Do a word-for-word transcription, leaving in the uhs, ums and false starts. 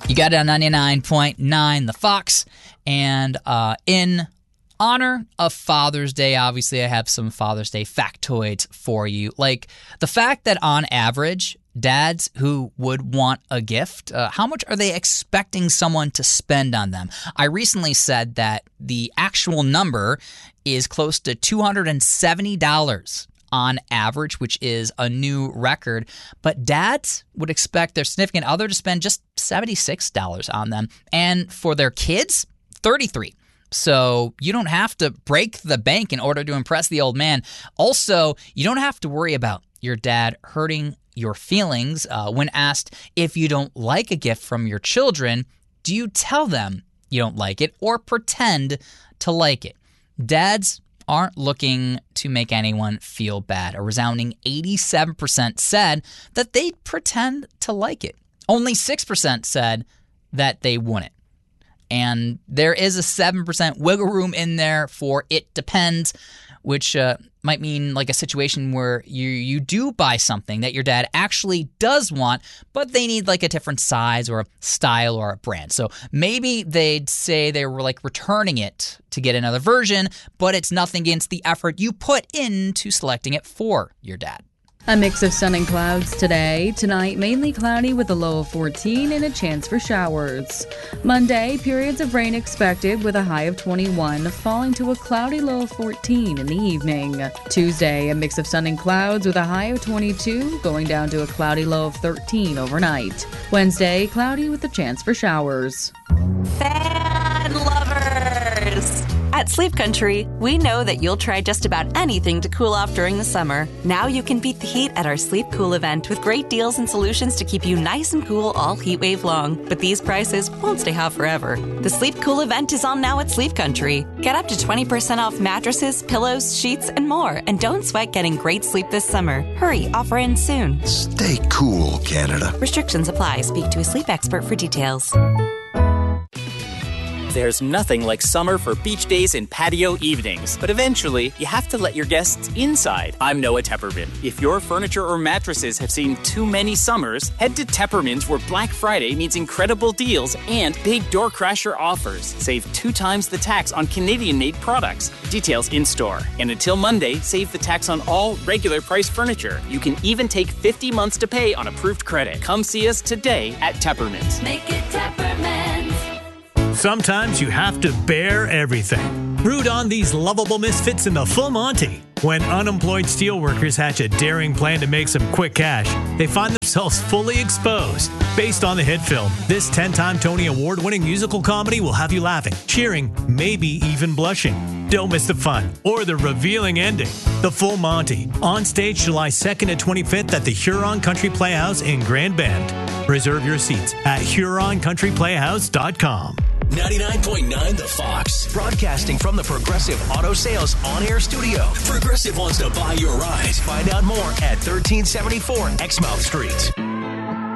You got it on ninety-nine point nine The Fox. And uh, in honor of Father's Day, obviously I have some Father's Day factoids for you. Like the fact that on average, dads who would want a gift, uh, how much are they expecting someone to spend on them? I recently said that the actual number is close to two hundred seventy dollars on average, which is a new record. But dads would expect their significant other to spend just seventy-six dollars on them. And for their kids, thirty-three dollars. So you don't have to break the bank in order to impress the old man. Also, you don't have to worry about your dad hurting your feelings. Uh, when asked if you don't like a gift from your children, do you tell them you don't like it or pretend to like it? Dads aren't looking to make anyone feel bad. A resounding eighty-seven percent said that they'd pretend to like it. Only six percent said that they wouldn't. And there is a seven percent wiggle room in there for it depends, which uh, might mean like a situation where you you do buy something that your dad actually does want, but they need like a different size or a style or a brand. So maybe they'd say they were like returning it to get another version, but it's nothing against the effort you put into selecting it for your dad. A mix of sun and clouds today. Tonight, mainly cloudy with a low of fourteen and a chance for showers. Monday, periods of rain expected with a high of twenty-one, falling to a cloudy low of fourteen in the evening. Tuesday, a mix of sun and clouds with a high of twenty-two, going down to a cloudy low of thirteen overnight. Wednesday, cloudy with a chance for showers. Fan lovers! At Sleep Country, we know that you'll try just about anything to cool off during the summer. Now you can beat the heat at our Sleep Cool event with great deals and solutions to keep you nice and cool all heat wave long. But these prices won't stay hot forever. The Sleep Cool event is on now at Sleep Country. Get up to twenty percent off mattresses, pillows, sheets, and more. And don't sweat getting great sleep this summer. Hurry, offer ends soon. Stay cool, Canada. Restrictions apply. Speak to a sleep expert for details. There's nothing like summer for beach days and patio evenings, but eventually you have to let your guests inside. I'm Noah Tepperman. If your furniture or mattresses have seen too many summers, head to Tepperman's where Black Friday means incredible deals and big door crasher offers. Save two times the tax on Canadian-made products. Details in store. And until Monday, save the tax on all regular price furniture. You can even take fifty months to pay on approved credit. Come see us today at Tepperman's. Make it Tepperman's. Sometimes you have to bear everything. Root on these lovable misfits in the Full Monty. When unemployed steelworkers hatch a daring plan to make some quick cash, they find themselves fully exposed. Based on the hit film, this ten-time Tony Award-winning musical comedy will have you laughing, cheering, maybe even blushing. Don't miss the fun or the revealing ending. The Full Monty, on stage July second to twenty-fifth at the Huron Country Playhouse in Grand Bend. Reserve your seats at huron country playhouse dot com. ninety-nine point nine The Fox. Broadcasting from the Progressive Auto Sales on-air studio. Progressive wants to buy your ride. Find out more at thirteen seventy-four Exmouth Street.